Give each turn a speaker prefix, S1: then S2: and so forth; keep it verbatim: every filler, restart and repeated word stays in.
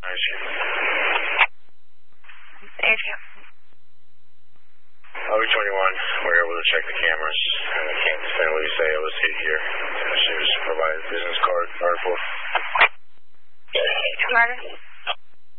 S1: Thank you.
S2: Thank you.
S1: L B twenty-one, we're able to check the cameras, and I can't definitively say it was hit here. She was provided a business card, article.
S2: Carter?